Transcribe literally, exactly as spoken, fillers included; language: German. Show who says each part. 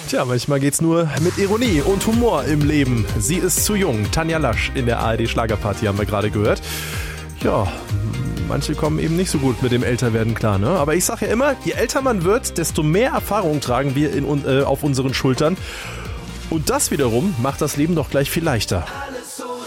Speaker 1: Tja, manchmal geht's nur mit Ironie und Humor im Leben. Sie ist zu jung. Tanja Lasch in der A R D-Schlagerparty haben wir gerade gehört. Ja, manche kommen eben nicht so gut mit dem Älterwerden klar, ne? Aber ich sage ja immer, je älter man wird, desto mehr Erfahrung tragen wir in, äh, auf unseren Schultern. Und das wiederum macht das Leben doch gleich viel leichter.